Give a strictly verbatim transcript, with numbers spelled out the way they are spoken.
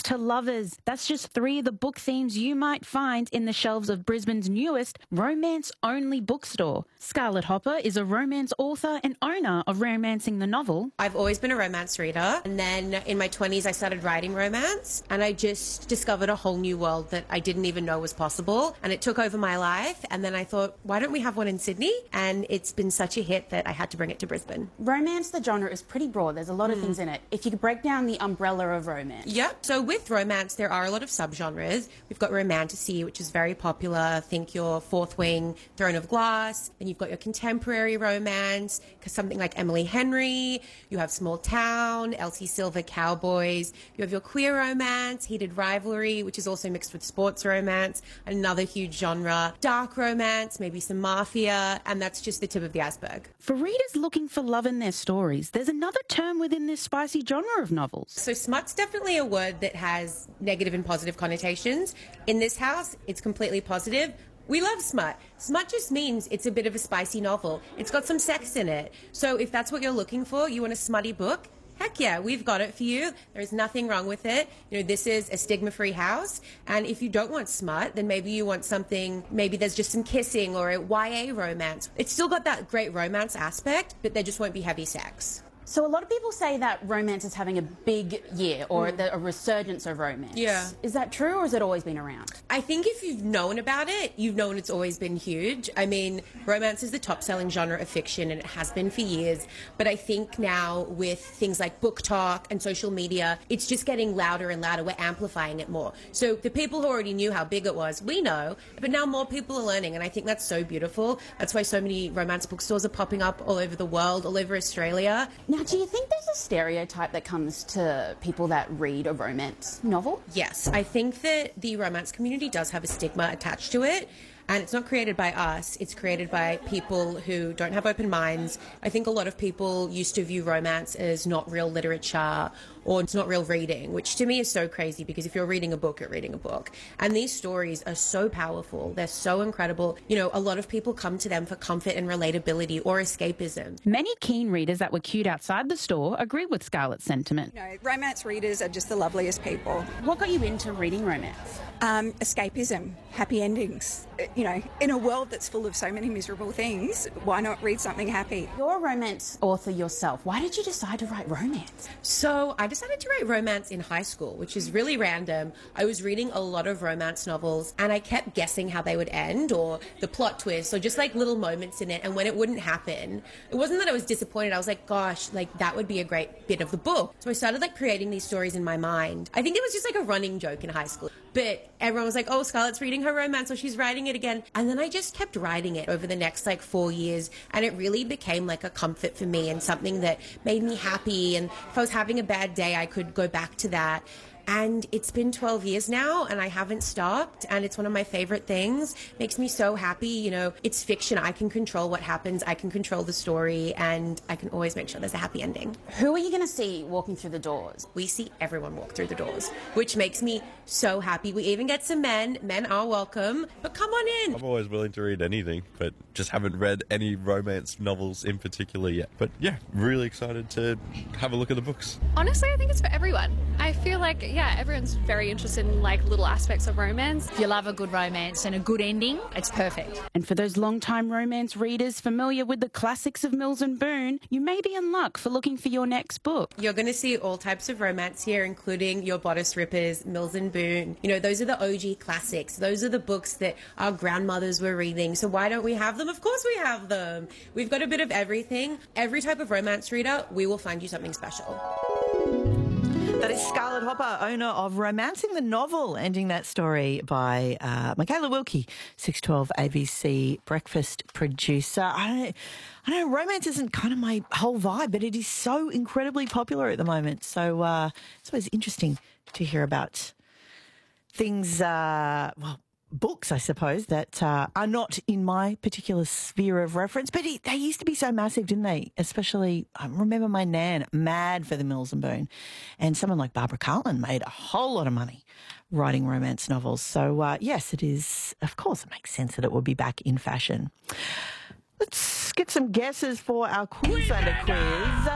to lovers. That's just three of the book themes you might find in the shelves of Brisbane's newest romance-only bookstore. Scarlett Hopper is a romance author and owner of Romancing the Novel. I've always been a romance reader, and then in my twenties I started writing romance, and I just discovered a whole new world that I didn't even know was possible, and it took over my life. And then I thought, why don't we have one in Sydney? And it's been such a hit that I had to bring it to Brisbane. Romance, the genre, is pretty broad. There's a lot of mm. things in it. If you could break down the umbrella of romance. Yep. So with romance, there are a lot of subgenres. We've got romantasy, which is very popular. Think your Fourth Wing, Throne of Glass. Then you've got your contemporary romance, something like Emily Henry. You have Small Town, Elsie Silver, Cowboys. You have your queer romance, Heated Rivalry, which is also mixed with sports romance, another huge genre. Dark romance, maybe some mafia, and that's just the tip of the iceberg. For readers looking for love in their stories, there's another term within this spicy genre of novels. So smut's definitely a word that has negative and positive connotations. In this house, it's completely positive. We love smut. Smut just means it's a bit of a spicy novel. It's got some sex in it. So if that's what you're looking for, you want a smutty book, heck yeah, we've got it for you. There's nothing wrong with it. You know, this is a stigma-free house. And if you don't want smut, then maybe you want something, maybe there's just some kissing or a Y A romance. It's still got that great romance aspect, but there just won't be heavy sex. So a lot of people say that romance is having a big year, or mm. the, a resurgence of romance. Yeah. Is that true, or has it always been around? I think if you've known about it, you've known it's always been huge. I mean, romance is the top-selling genre of fiction, and it has been for years. But I think now with things like book talk and social media, it's just getting louder and louder. We're amplifying it more. So the people who already knew how big it was, we know, but now more people are learning, and I think that's so beautiful. That's why so many romance bookstores are popping up all over the world, all over Australia. Now, do you think there's a stereotype that comes to people that read a romance novel? Yes, I think that the romance community does have a stigma attached to it. And it's not created by us, it's created by people who don't have open minds. I think a lot of people used to view romance as not real literature or it's not real reading, which to me is so crazy because if you're reading a book, you're reading a book. And these stories are so powerful, they're so incredible. You know, a lot of people come to them for comfort and relatability or escapism. Many keen readers that were queued outside the store agree with Scarlett's sentiment. You know, romance readers are just the loveliest people. What got you into reading romance? Um, escapism, happy endings. You know, in a world that's full of so many miserable things, why not read something happy? You're a romance author yourself. Why did you decide to write romance? So I decided to write romance in high school, which is really random. I was reading a lot of romance novels and I kept guessing how they would end or the plot twist or just like little moments in it. And when it wouldn't happen, it wasn't that I was disappointed. I was like, gosh, like that would be a great bit of the book. So I started like creating these stories in my mind. I think it was just like a running joke in high school. But everyone was like, oh, Scarlett's reading her romance or she's writing it again. And then I just kept writing it over the next like four years. And it really became like a comfort for me and something that made me happy. And if I was having a bad day, I could go back to that. And it's been twelve years now and I haven't stopped and it's one of my favorite things. Makes me so happy. You know, it's fiction. I can control what happens. I can control the story and I can always make sure there's a happy ending. Who are you going to see walking through the doors? We see everyone walk through the doors, which makes me so happy. We even get some men. Men are welcome, but come on in. I'm always willing to read anything, but just haven't read any romance novels in particular yet. But yeah, really excited to have a look at the books. Honestly, I think it's for everyone. I feel like yeah, everyone's very interested in like little aspects of romance. If you love a good romance and a good ending, it's perfect. And for those long-time romance readers familiar with the classics of Mills and Boon, you may be in luck for looking for your next book. You're going to see all types of romance here, including your bodice rippers, Mills and Boon. You know, those are the O G classics. Those are the books that our grandmothers were reading. So why don't we have them? Of course we have them. We've got a bit of everything. Every type of romance reader, we will find you something special. That is Scarlett Hopper, owner of Romancing the Novel, ending that story by uh, Michaela Wilkie, six twelve A B C breakfast producer. I don't, I don't know, romance isn't kind of my whole vibe, but it is so incredibly popular at the moment. So uh, it's always interesting to hear about things, uh, well, books, I suppose, that uh, are not in my particular sphere of reference. But it, they used to be so massive, didn't they? Especially, I remember my nan, mad for the Mills and Boon. And someone like Barbara Carlin made a whole lot of money writing romance novels. So, uh, yes, it is, of course, it makes sense that it would be back in fashion. Let's get some guesses for our Queenslander quiz.